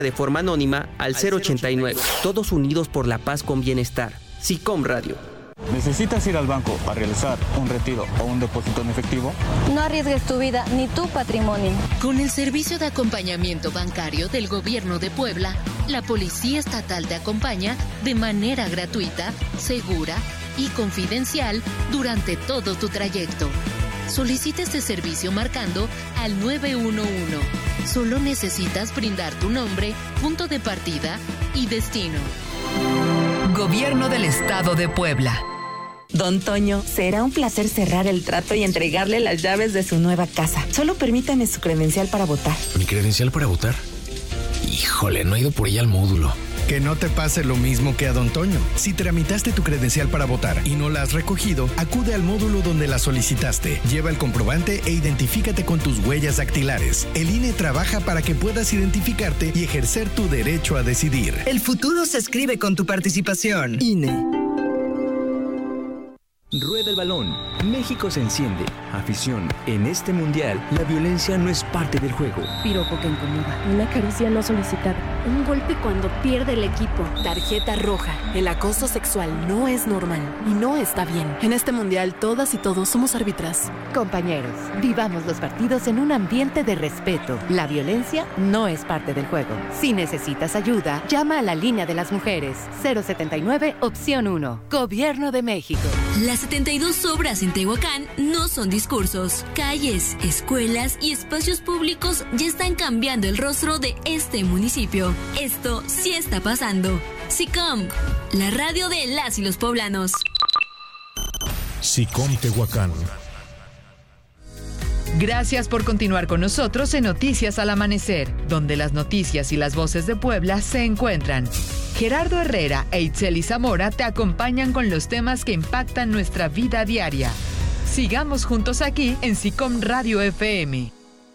de forma anónima al 089. Todos unidos por la paz con bienestar. SICOM Radio. ¿Necesitas ir al banco a realizar un retiro o un depósito en efectivo? No arriesgues tu vida ni tu patrimonio. Con el servicio de acompañamiento bancario del Gobierno de Puebla, la Policía Estatal te acompaña de manera gratuita, segura y confidencial durante todo tu trayecto. Solicita este servicio marcando al 911. Solo necesitas brindar tu nombre, punto de partida y destino. Gobierno del Estado de Puebla. Don Toño, será un placer cerrar el trato y entregarle las llaves de su nueva casa. Solo permítame su credencial para votar. ¿Mi credencial para votar? Híjole, no he ido por ella al módulo. Que no te pase lo mismo que a Don Toño. Si tramitaste tu credencial para votar y no la has recogido, acude al módulo donde la solicitaste. Lleva el comprobante e identifícate con tus huellas dactilares. El INE trabaja para que puedas identificarte y ejercer tu derecho a decidir. El futuro se escribe con tu participación. INE. Rueda el balón. México se enciende. Afición. En este mundial, la violencia no es parte del juego. Piropo que incomoda. Una caricia no solicitada. Un golpe cuando pierde el equipo. Tarjeta roja. El acoso sexual no es normal y no está bien. En este mundial, todas y todos somos árbitras. Compañeros, vivamos los partidos en un ambiente de respeto. La violencia no es parte del juego. Si necesitas ayuda, llama a la línea de las mujeres. 079, opción 1. Gobierno de México. Las 72 obras en Tehuacán no son discursos. Calles, escuelas y espacios públicos ya están cambiando el rostro de este municipio. Esto sí está pasando. SICOM, la radio de las y los poblanos. SICOM Tehuacán. Gracias por continuar con nosotros en Noticias al Amanecer, donde las noticias y las voces de Puebla se encuentran. Gerardo Herrera e Itzeli Zamora te acompañan con los temas que impactan nuestra vida diaria. Sigamos juntos aquí en SICOM Radio FM.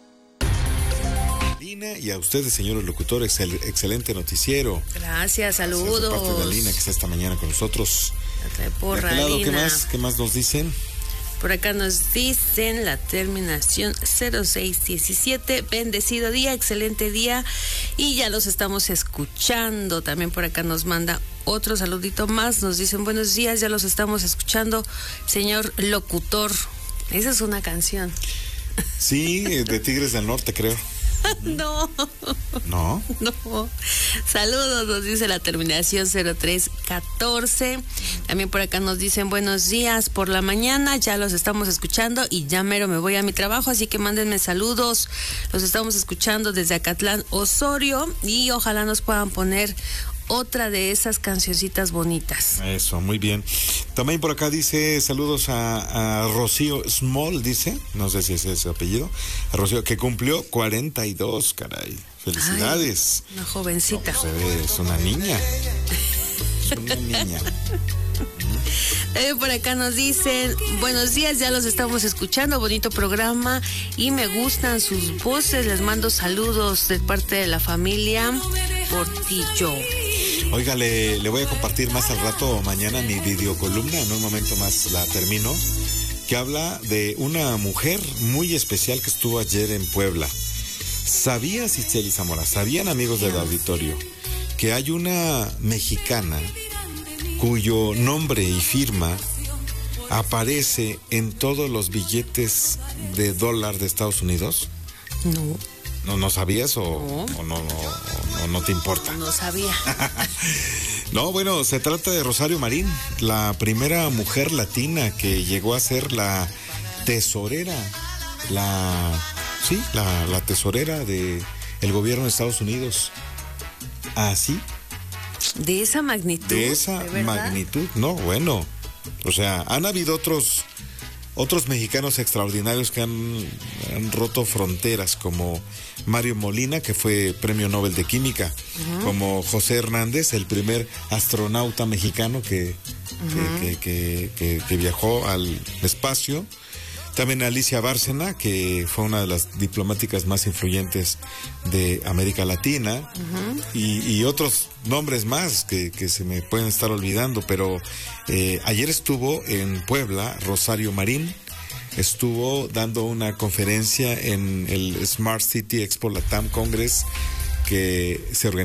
Y a ustedes, señores locutores, el excelente noticiero. Gracias, saludos. De parte de Alina, que está esta mañana con nosotros. Porra, de aquel lado, ¿qué más nos dicen? Por acá nos dicen la terminación 0617. Bendecido día, excelente día. Y ya los estamos escuchando. También por acá nos manda otro saludito más. Nos dicen buenos días, ya los estamos escuchando, señor locutor. Esa es una canción. Sí, de Tigres del Norte, creo. No. ¿No? No. Saludos, nos dice la terminación 0314. También por acá nos dicen buenos días por la mañana, ya los estamos escuchando y ya mero me voy a mi trabajo, así que mándenme saludos. Los estamos escuchando desde Acatlán, Osorio, y ojalá nos puedan poner otra de esas cancioncitas bonitas. Eso, muy bien. También por acá dice saludos a Rocío Small, dice, no sé si ese es su apellido, a Rocío, que cumplió 42, caray. Felicidades. Ay, una jovencita. No, es una niña. Es una niña. Por acá nos dicen buenos días, ya los estamos escuchando, bonito programa y me gustan sus voces, les mando saludos de parte de la familia Portillo. Oiga, le voy a compartir más al rato mañana mi videocolumna, en un momento más la termino, que habla de una mujer muy especial que estuvo ayer en Puebla. ¿Sabías, Itzeli Zamora, sabían, amigos del auditorio, que hay una mexicana cuyo nombre y firma aparece en todos los billetes de dólar de Estados Unidos? No. ¿No sabías o no te importa? No sabía. No, bueno, se trata de Rosario Marín, la primera mujer latina que llegó a ser la tesorera, la tesorera de el gobierno de Estados Unidos. ¿Así? ¿De esa magnitud? De esa magnitud, no, bueno. O sea, han habido otros mexicanos extraordinarios que han roto fronteras, como Mario Molina, que fue premio Nobel de Química, como José Hernández, el primer astronauta mexicano que viajó al espacio. También Alicia Bárcena, que fue una de las diplomáticas más influyentes de América Latina, y otros nombres más que se me pueden estar olvidando, pero ayer estuvo en Puebla Rosario Marín, estuvo dando una conferencia en el Smart City Expo Latam Congress que se organiza